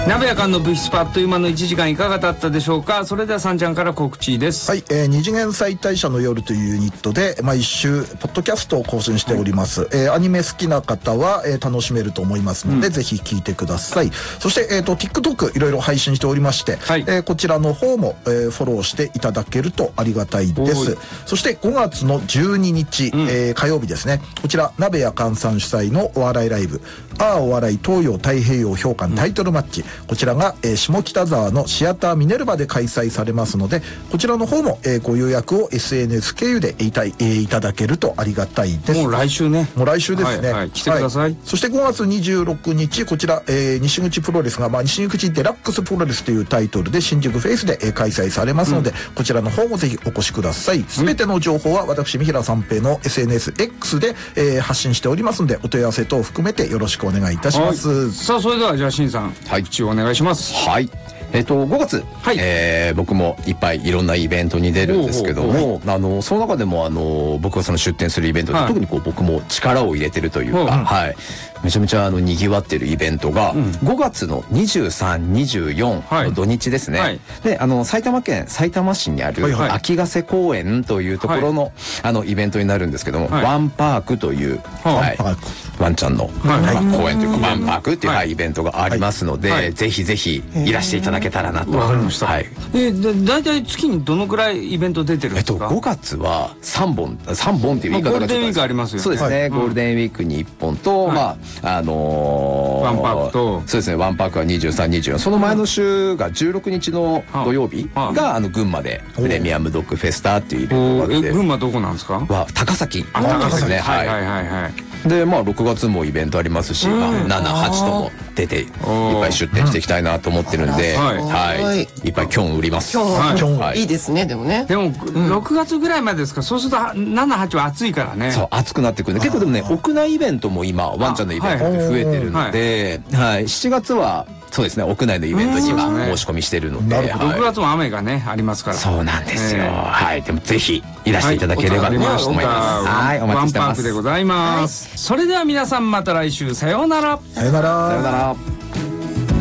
鍋やかんの物質パッという間の1時間いかがだったでしょうか。それではさんちゃんから告知です。 はい、二次元再大社の夜というユニットで毎週ポッドキャストを更新しております、アニメ好きな方は、楽しめると思いますので、ぜひ聞いてください。そして、TikTok いろいろ配信しておりまして、こちらの方も、フォローしていただけるとありがたいです。そして5月の12日、火曜日ですね、こちら鍋やかんさん主催のお笑いライブお笑い東洋太平洋評価タイトルマッチ、こちらが、下北沢のシアターミネルバで開催されますので、こちらの方も、ご予約を SNS 経由でいただけるとありがたいです。 もう来週ね。 もう来週ですね。 来てください。 そして5月26日こちら、西口プロレスが、西口デラックスプロレスというタイトルで新宿フェイスで、開催されますので、こちらの方もぜひお越しください。すべての情報は私三平三平の SNSX で、発信しておりますので、お問い合わせ等を含めてよろしくお願いいたします。 さあそれではじゃあしんさん、一応お願いします。 はい。5月、僕もいっぱいいろんなイベントに出るんですけども、その中でも僕がその出展するイベントで、特に僕も力を入れてるというか、めちゃめちゃ賑わってるイベントが、5月の23、24の土日ですね。で、埼玉県さいたま市にある秋ヶ瀬公園というところのイベントになるんですけども、ワンパークというワンちゃんの公園というかワンパークっていうイベントがありますので、ぜひぜひいらしていただけたらなと。 わかりました。だいたい月にどのくらいイベント出てるんですか ？5月は3本っていう言い方がゴールデンウィークありますよね。 そうですね。ゴールデンウィークに1本と、ワンパークと、そうですね、ワンパークは23、24、その前の週が16日の土曜日が群馬でプレミアムドッグフェスタっていうイベントがあって。 群馬どこなんですか？ 高崎ですね。 で6月もイベントありますし、7、8とも出ていっぱい出店していきたいなと思ってるんで、いっぱいキョン売ります。 いいですね。でも 6月ぐらいまでですか。そうすると7、8は暑いからね。 そう、暑くなってくるんで、結構でもね、屋内イベントも今ワンちゃんのイベントで増えてるので、7月はそうですね、屋内のイベントに今申し込みしてるので、 6月も雨がねありますから。 そうなんですよ。でもぜひいらしていただければと思います。お待ちしてます。 ワンパークでございます。それでは皆さんまた来週、さようなら。 さようなら。